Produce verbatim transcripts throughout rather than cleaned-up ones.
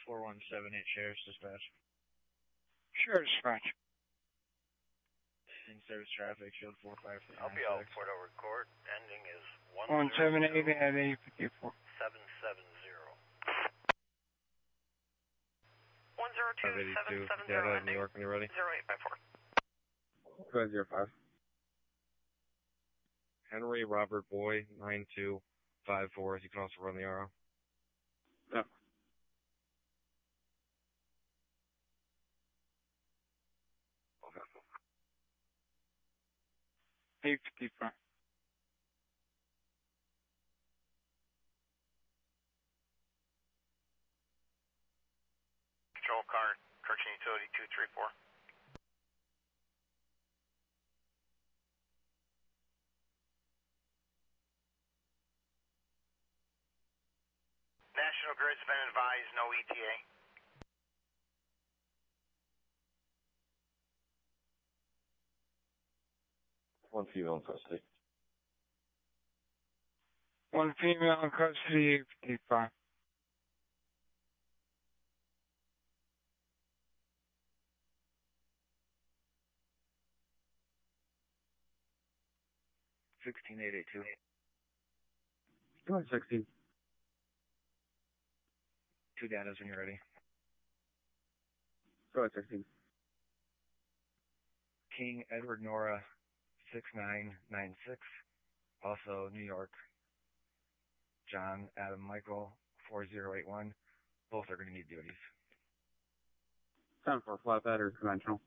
four one seven eight Sheriff's Dispatch. Sheriff's Dispatch. In service traffic, shield four five three nine six. I'll be out Port Over Court. Ending is one one seven eight at eight fifty-four. seven seven zero. one zero two seven seven zero. Data, New York, when you're ready. zero eight five four. five zero five. Henry Robert Boy, nine two five four. You can also run the R O. Yeah. eight fifty-four. Control car, correction utility two three four. National Grid's been advised, no E T A. One female in custody. One female in custody, eight fifty-five. sixteen eight eight two. Go ahead, sixteen. Two datas when you're ready. Go ahead, sixteen. King Edward Nora, six nine nine six. Also New York. John Adam Michael, four zero eight one. Both are going to need duties. Time for a flatbed or conventional?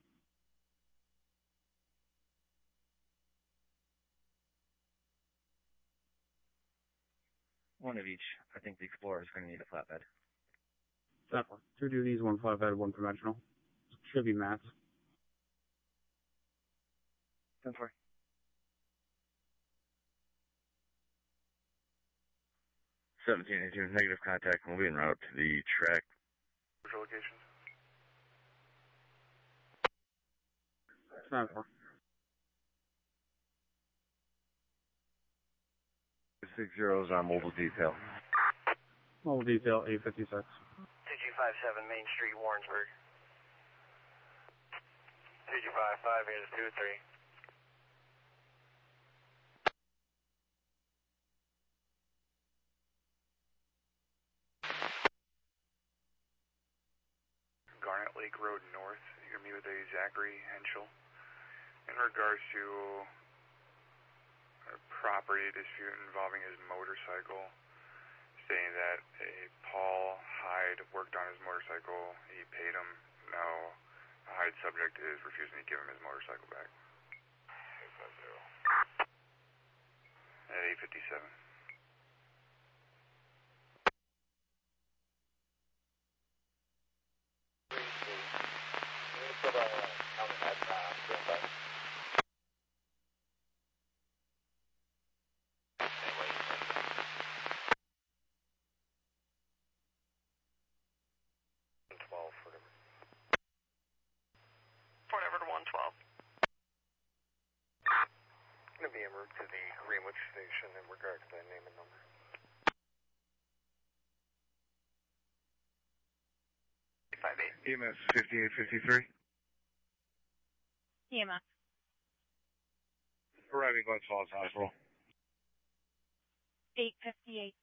One of each. I think the Explorer is going to need a flatbed. Time for two duties, one flatbed, one conventional. Should be mats. ten four. seventeen eighty-two, negative contact. We'll be en route to the track. Which location? Time for. Six zeros on mobile detail. Mobile detail, eight fifty-six. two two five seven Main Street, Warrensburg. two two five five, here's two three. Garnet Lake Road North. You're going to meet with a Zachary Henschel. In regards to a property dispute involving his motorcycle, stating that a Paul Hyde worked on his motorcycle. He paid him. Now, the Hyde subject is refusing to give him his motorcycle back. eight five zero. At eight fifty-seven. Port Everett one twelve. Going to be en route to the Greenwich station in regard to that name and number. five eight. E M S fifty-eight fifty-three. E M S. Arriving Glens Falls Hospital. eight fifty-eight.